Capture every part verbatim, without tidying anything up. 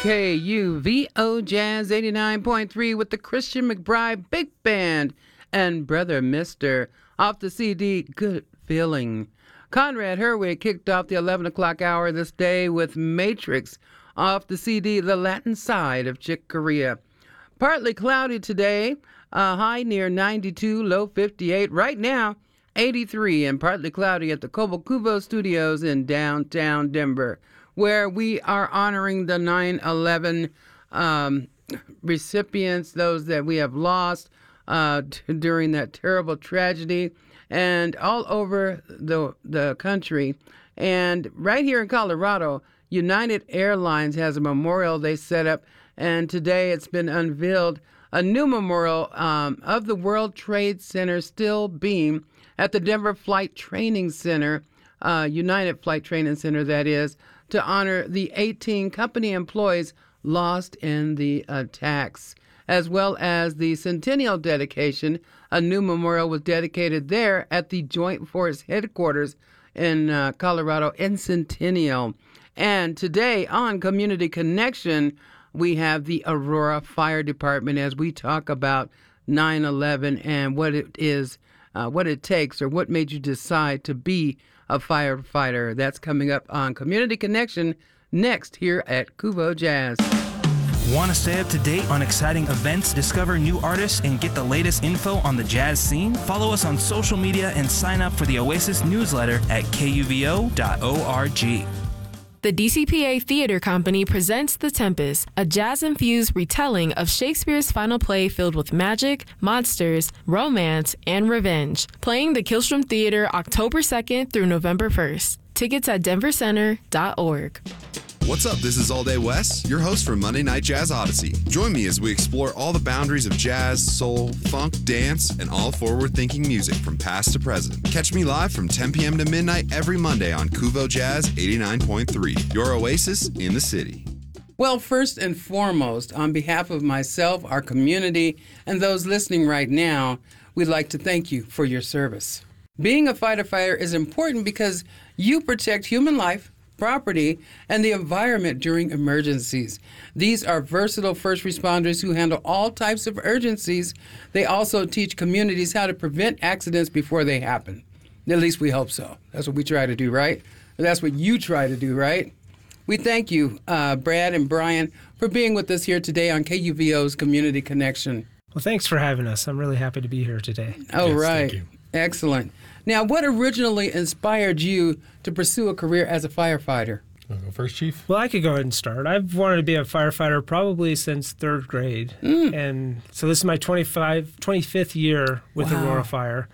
K U V O Jazz eighty-nine point three with the Christian McBride Big Band and Brother Mister off the C D Good Feeling. Conrad Herwig kicked off the eleven o'clock hour this day with Matrix off the C D The Latin Side of Chick Corea. Partly cloudy today, a high near ninety-two, low fifty-eight. Right now, eighty-three and partly cloudy at the Cobalt Cuvo Studios in downtown Denver, where we are honoring the nine eleven um, recipients, those that we have lost uh, t- during that terrible tragedy, and all over the the country. And right here in Colorado, United Airlines has a memorial they set up, and today it's been unveiled, a new memorial um, of the World Trade Center steel beam at the Denver Flight Training Center, uh, United Flight Training Center, that is, to honor the eighteen company employees lost in the attacks, as well as the centennial dedication. A new memorial was dedicated there at the Joint Force Headquarters in uh, Colorado in Centennial. And today on Community Connection, we have the Aurora Fire Department as we talk about nine eleven and what it is, uh, what it takes, or what made you decide to be a firefighter. That's coming up on Community Connection next here at Cuvo Jazz. Want to stay up to date on exciting events, discover new artists, and get the latest info on the jazz scene? Follow us on social media and sign up for the Oasis newsletter at K U V O dot org. The D C P A Theater Company presents The Tempest, a jazz-infused retelling of Shakespeare's final play filled with magic, monsters, romance, and revenge. Playing the Killstrom Theater October second through November first. Tickets at denver center dot org. What's up? This is All Day Wes, your host for Monday Night Jazz Odyssey. Join me as we explore all the boundaries of jazz, soul, funk, dance, and all forward-thinking music from past to present. Catch me live from ten p.m. to midnight every Monday on Cuvo Jazz eighty-nine point three, your oasis in the city. Well, first and foremost, on behalf of myself, our community, and those listening right now, we'd like to thank you for your service. Being a firefighter is important because you protect human life, property, and the environment during emergencies. These are versatile first responders who handle all types of urgencies. They also teach communities how to prevent accidents before they happen. At least we hope so. That's what we try to do, right? That's what you try to do, right? We thank you, uh, Brad and Brian, for being with us here today on K U V O's Community Connection. Well, thanks for having us. I'm really happy to be here today. Oh, yes, right. Thank you. Excellent. Now, what originally inspired you to pursue a career as a firefighter? Want to go first, Chief? Well, I could go ahead and start. I've wanted to be a firefighter probably since third grade. Mm. And so this is my twenty-five, twenty-fifth year with Wow. Aurora Fire.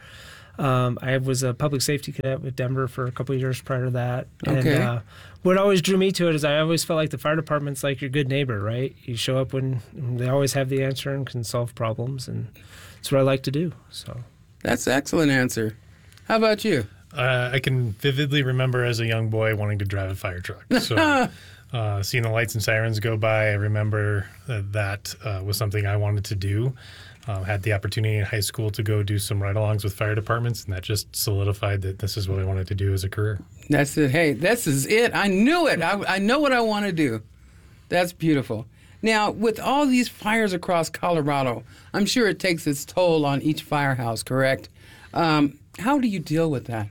Um, I was a public safety cadet with Denver for a couple of years prior to that. Okay. And uh, what always drew me to it is I always felt like the fire department's like your good neighbor, right? You show up when they always have the answer and can solve problems, and that's what I like to do. So That's an excellent answer. How about you? Uh, I can vividly remember as a young boy wanting to drive a fire truck. So uh, seeing the lights and sirens go by, I remember that that uh, was something I wanted to do. Uh, had the opportunity in high school to go do some ride-alongs with fire departments, and that just solidified that this is what I wanted to do as a career. That's it. Hey, this is it. I knew it. I, I know what I want to do. That's beautiful. Now, with all these fires across Colorado, I'm sure it takes its toll on each firehouse, correct? Um, how do you deal with that?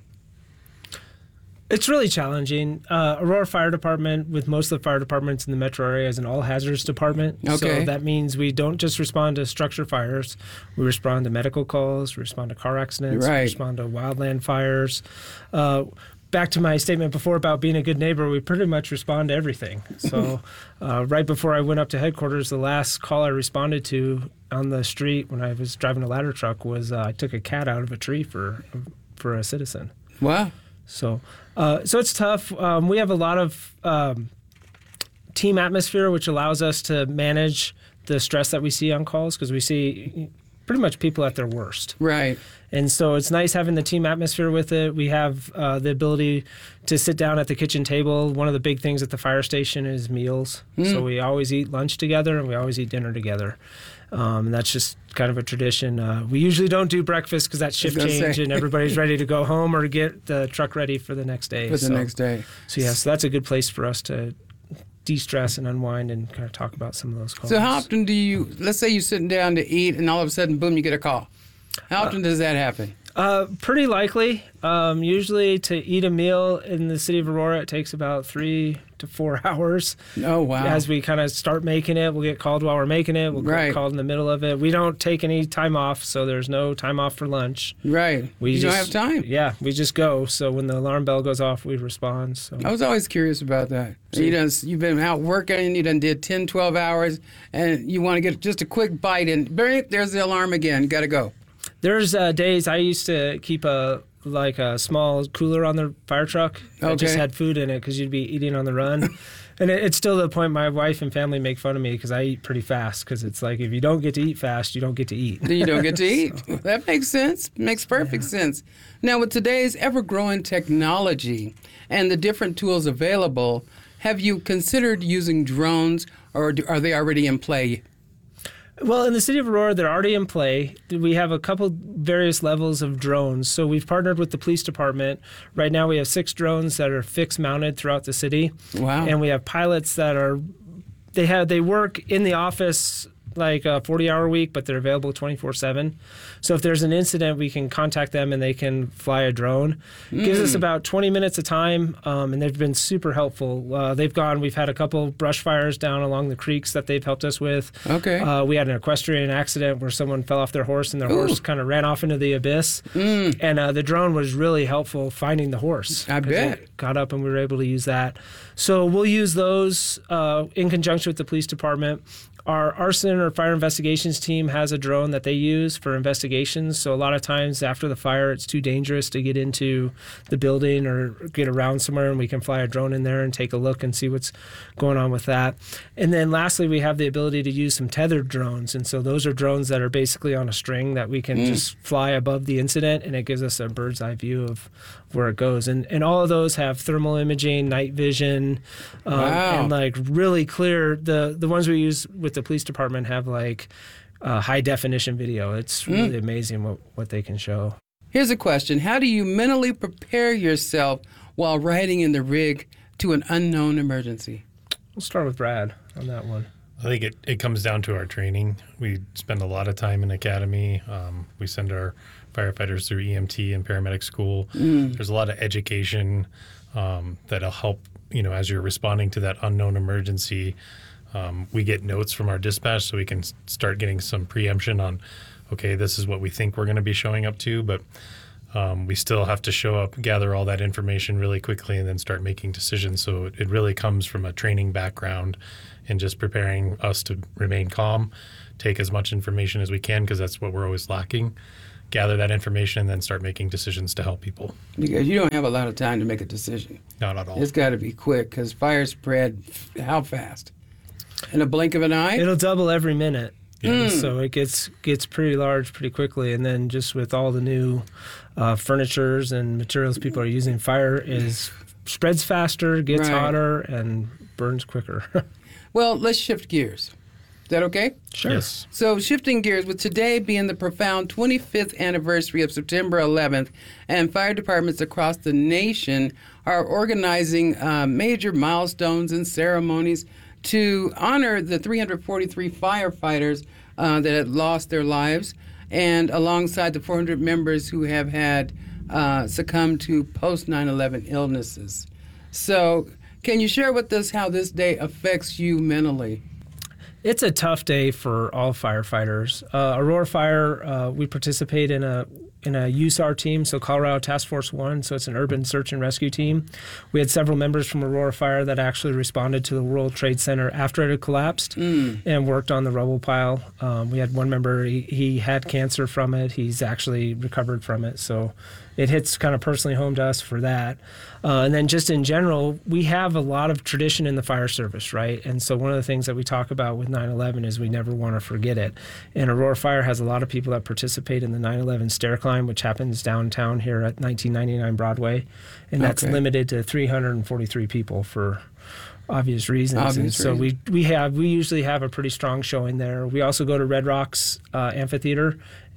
it's really challenging. Uh, Aurora Fire Department, with most of the fire departments in the metro area, is an all-hazards department. Okay. So that means we don't just respond to structure fires. We respond to medical calls. We respond to car accidents. Right. We respond to wildland fires. Uh, back to my statement before about being a good neighbor, we pretty much respond to everything. So uh, right before I went up to headquarters, the last call I responded to on the street when I was driving a ladder truck was uh, I took a cat out of a tree for for a citizen. Wow. So, uh, so it's tough. Um, we have a lot of um, team atmosphere, which allows us to manage the stress that we see on calls, because we see pretty much people at their worst. Right. And so it's nice having the team atmosphere with it. We have uh, the ability to sit down at the kitchen table. One of the big things at the fire station is meals. Mm. So we always eat lunch together and we always eat dinner together. Um, and that's just kind of a tradition. Uh, we usually don't do breakfast because that's shift gonna change say. and everybody's ready to go home or get the truck ready for the next day. For the so, next day. So yeah, so that's a good place for us to de-stress and unwind and kind of talk about some of those calls. So how often do you, let's say you're sitting down to eat and all of a sudden, boom, you get a call. How often uh, does that happen? Uh, pretty likely. Um, usually to eat a meal in the city of Aurora, it takes about three to four hours. Oh, wow. As we kind of start making it, we'll get called while we're making it. We'll right. get called in the middle of it. We don't take any time off, so there's no time off for lunch. Right. We you just, don't have time. Yeah, we just go. So when the alarm bell goes off, we respond. So. I was always curious about that. So you done, you've been out working, you done did ten, twelve hours, and you want to get just a quick bite in. There's the alarm again. Got to go. There's uh, days I used to keep a like a small cooler on the fire truck that okay. just had food in it because you'd be eating on the run. And it, it's still the point my wife and family make fun of me because I eat pretty fast because it's like if you don't get to eat fast, you don't get to eat. You don't get to eat. So. That makes sense. Makes perfect yeah. sense. Now, with today's ever-growing technology and the different tools available, have you considered using drones or are they already in play? Well, in the city of Aurora, they're already in play. We have a couple various levels of drones. So we've partnered with the police department. Right now we have six drones that are fixed mounted throughout the city. Wow. And we have pilots that are, they have they work in the office like a forty-hour week, but they're available twenty-four seven. So if there's an incident, we can contact them and they can fly a drone. Mm. Gives us about twenty minutes of time, um, and they've been super helpful. Uh, they've gone, we've had a couple brush fires down along the creeks that they've helped us with. Okay. Uh, we had an equestrian accident where someone fell off their horse and their Ooh. horse kind of ran off into the abyss. Mm. And uh, the drone was really helpful finding the horse. I bet. It got up and we were able to use that. So we'll use those uh, in conjunction with the police department. Our arson or fire investigations team has a drone that they use for investigations. So a lot of times after the fire, it's too dangerous to get into the building or get around somewhere, and we can fly a drone in there and take a look and see what's going on with that. And then lastly, we have the ability to use some tethered drones. And so those are drones that are basically on a string that we can mm. just fly above the incident, and it gives us a bird's eye view of where it goes. And and all of those have thermal imaging, night vision, um, wow. and like really clear. The, the ones we use with the police department have like uh, high definition video. It's really mm. amazing what, what they can show. Here's a question. How do you mentally prepare yourself while riding in the rig to an unknown emergency? We'll start with Brad on that one. I think it, it comes down to our training. We spend a lot of time in academy. Um, we send our firefighters through E M T and paramedic school. Mm. There's a lot of education um, that'll help, you know, as you're responding to that unknown emergency. Um, we get notes from our dispatch so we can start getting some preemption on, okay, this is what we think we're going to be showing up to, but um, we still have to show up, gather all that information really quickly, and then start making decisions. So it, it really comes from a training background and just preparing us to remain calm, take as much information as we can because that's what we're always lacking, gather that information, and then start making decisions to help people. Because you don't have a lot of time to make a decision. Not at all. It's got to be quick because fire spread how fast? In a blink of an eye? It'll double every minute. Mm. So it gets gets pretty large pretty quickly. And then just with all the new uh, furnitures and materials people are using, fire is spreads faster, gets right. hotter, and burns quicker. Well, let's shift gears. Is that okay? Sure. Yes. So shifting gears, with today being the profound twenty-fifth anniversary of September eleventh, and fire departments across the nation are organizing uh, major milestones and ceremonies to honor the three hundred forty-three firefighters uh, that had lost their lives, and alongside the four hundred members who have had uh, succumbed to post nine eleven illnesses. So can you share with us how this day affects you mentally? It's a tough day for all firefighters. Uh, Aurora Fire, uh, we participate in a in a U S A R team, so Colorado Task Force One, so it's an urban search and rescue team. We had several members from Aurora Fire that actually responded to the World Trade Center after it had collapsed mm. and worked on the rubble pile. Um, we had one member, he, he had cancer from it. He's actually recovered from it, so it hits kind of personally home to us for that. Uh, and then just in general, we have a lot of tradition in the fire service, right? And so one of the things that we talk about with nine eleven is we never want to forget it. And Aurora Fire has a lot of people that participate in the nine eleven stair climb, which happens downtown here at nineteen ninety-nine Broadway. And that's okay. limited to three hundred forty-three people for obvious reasons. Obvious and so reasons. we we have we usually have a pretty strong showing there. We also go to Red Rocks uh, Amphitheater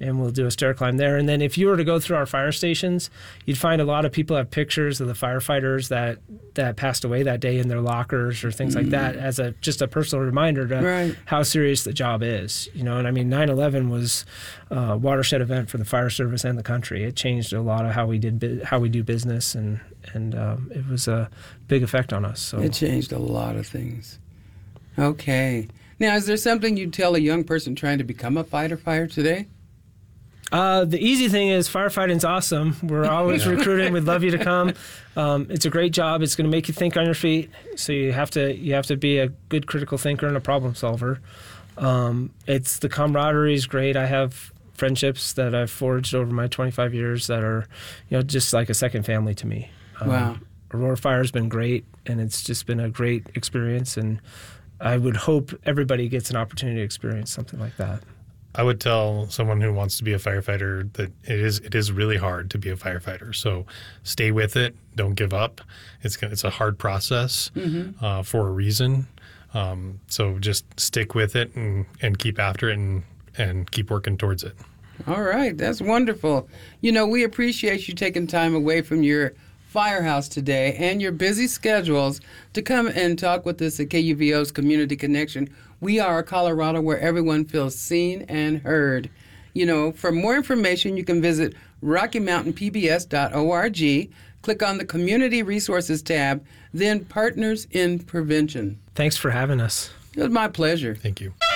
and we'll do a stair climb there. And then if you were to go through our fire stations, you'd find a lot of people have pictures of the firefighters that, that passed away that day in their lockers or things mm. like that as a just a personal reminder to right. how serious the job is. You know, and I mean, nine eleven was a watershed event for the fire service and the country. It changed a lot of how we did how we do business, and and um, it was a big effect on us. So it changed a lot of things. Okay. Now, is there something you'd tell a young person trying to become a fighter fire today? Uh, the easy thing is firefighting's awesome. We're always yeah. recruiting. We'd love you to come. Um, it's a great job. It's going to make you think on your feet. So you have to you have to be a good critical thinker and a problem solver. Um, it's the camaraderie is great. I have friendships that I've forged over my twenty-five years that are, you know, just like a second family to me. Um, wow. Aurora Fire's been great, and it's just been a great experience. And I would hope everybody gets an opportunity to experience something like that. I would tell someone who wants to be a firefighter that it is it is really hard to be a firefighter. So stay with it. Don't give up. It's it's a hard process mm-hmm. uh, for a reason. Um, so just stick with it and, and keep after it and, and keep working towards it. All right. That's wonderful. You know, we appreciate you taking time away from your firehouse today and your busy schedules to come and talk with us at K U V O's Community Connection. We are a Colorado where everyone feels seen and heard. You know, for more information, you can visit rocky mountain p b s dot org, click on the Community Resources tab, then Partners in Prevention. Thanks for having us. It was my pleasure. Thank you.